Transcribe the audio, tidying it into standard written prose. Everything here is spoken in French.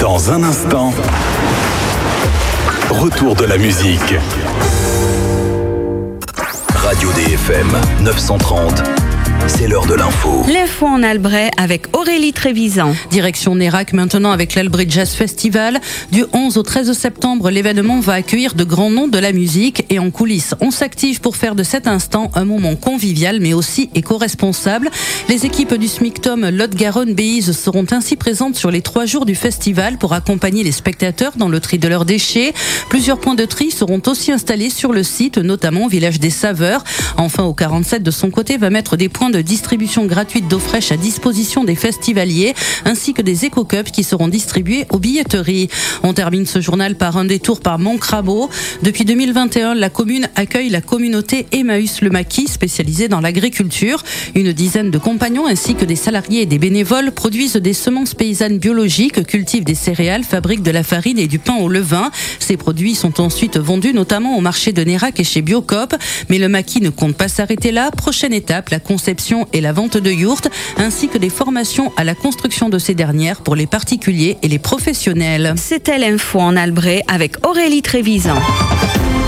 Dans un instant, retour de la musique. Radio DFM 930. C'est l'heure de l'info. L'info en Albret avec Aurélie Trévisan. Direction Nérac maintenant avec l'Albret Jazz Festival. Du 11 au 13 septembre, l'événement va accueillir de grands noms de la musique et en coulisses, on s'active pour faire de cet instant un moment convivial mais aussi éco-responsable. Les équipes du SMICTOM Lot-Garonne-Béise seront ainsi présentes sur les 3 jours du festival pour accompagner les spectateurs dans le tri de leurs déchets. Plusieurs points de tri seront aussi installés sur le site, notamment au village des Saveurs. Enfin, au 47 de son côté va mettre des points de distribution gratuite d'eau fraîche à disposition des festivaliers, ainsi que des éco-cups qui seront distribués aux billetteries. On termine ce journal par un détour par Montcrabeau. Depuis 2021, la commune accueille la communauté Emmaüs Le Maquis, spécialisée dans l'agriculture. Une dizaine de compagnons ainsi que des salariés et des bénévoles produisent des semences paysannes biologiques, cultivent des céréales, fabriquent de la farine et du pain au levain. Ces produits sont ensuite vendus notamment au marché de Nérac et chez Biocoop. Mais Le Maquis ne compte pas s'arrêter là. Prochaine étape, la conception et la vente de yourtes, ainsi que des formations à la construction de ces dernières pour les particuliers et les professionnels. C'était l'info en Albret avec Aurélie Trévisan.